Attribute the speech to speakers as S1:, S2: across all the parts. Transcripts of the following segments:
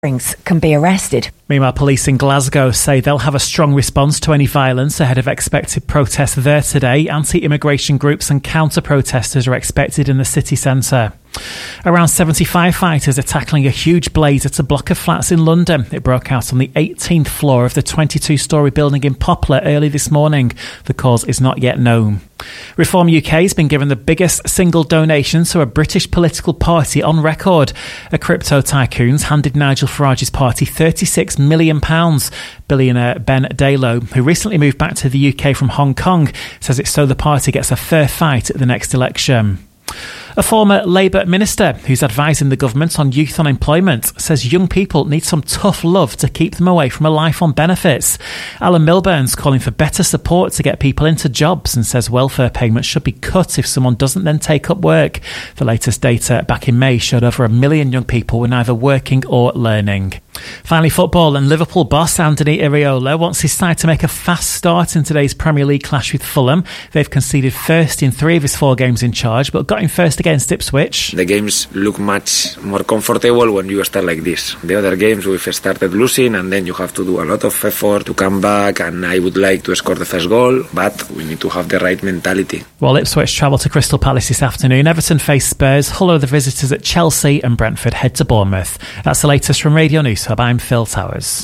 S1: can be arrested.
S2: Meanwhile, police in Glasgow say they'll have a strong response to any violence ahead of expected protests there today. Anti-immigration groups and counter-protesters are expected in the city centre. Around 75 fighters are tackling a huge blaze at a block of flats in London. It broke out on the 18th floor of the 22-storey building in Poplar early this morning. The cause is not yet known. Reform UK has been given the biggest single donation to a British political party on record. A crypto tycoons handed Nigel Farage's party £36 million. Billionaire Ben Dalo, who recently moved back to the UK from Hong Kong, says it's so the party gets a fair fight at the next election. A former Labour minister who's advising the government on youth unemployment says young people need some tough love to keep them away from a life on benefits. Alan Milburn's calling for better support to get people into jobs and says welfare payments should be cut if someone doesn't then take up work. The latest data back in May showed over 1 million young people were neither working or learning. Finally, football, and Liverpool boss Anthony Iraola wants his side to make a fast start in today's Premier League clash with Fulham. They've conceded first in 3 of his 4 games in charge, but got in first against Ipswich.
S3: The games look much more comfortable when you start like this. The other games we've started losing and then you have to do a lot of effort to come back, and I would like to score the first goal, but we need to have the right mentality.
S2: Well, Ipswich travel to Crystal Palace this afternoon. Everton face Spurs, Hull are the visitors at Chelsea, and Brentford head to Bournemouth. That's the latest from Radio News Hub. I'm Phil Towers.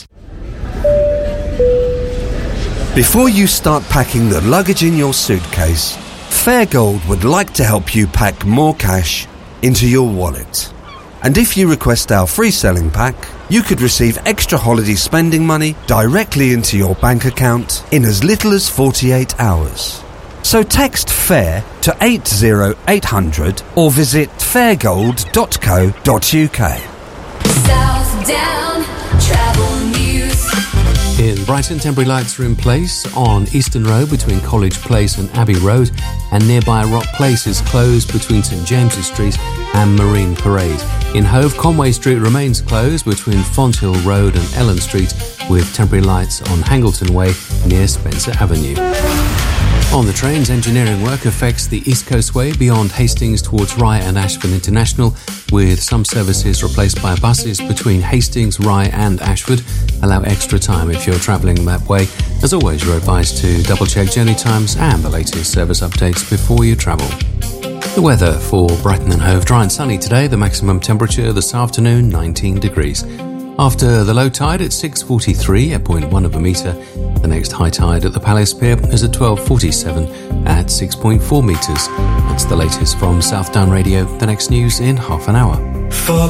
S4: Before you start packing the luggage in your suitcase, Fairgold would like to help you pack more cash into your wallet. And if you request our free selling pack, you could receive extra holiday spending money directly into your bank account in as little as 48 hours. So text FAIR to 80800 or visit fairgold.co.uk.
S5: Southdown Travel News.
S6: In Brighton, temporary lights are in place on Eastern Road between College Place and Abbey Road, and nearby Rock Place is closed between St James's Street and Marine Parade. In Hove, Conway Street remains closed between Fonthill Road and Ellen Street, with temporary lights on Hangleton Way near Spencer Avenue. On the trains, engineering work affects the East Coast Way beyond Hastings towards Rye and Ashford International, with some services replaced by buses between Hastings, Rye and Ashford. Allow extra time if you're travelling that way. As always, you're advised to double-check journey times and the latest service updates before you travel. The weather for Brighton and Hove: dry and sunny today. The maximum temperature this afternoon, 19 degrees. After the low tide at 6:43 at 0.1 of a metre, the next high tide at the Palace Pier is at 12:47 at 6.4 metres. That's the latest from Southdown Radio. The next news in half an hour.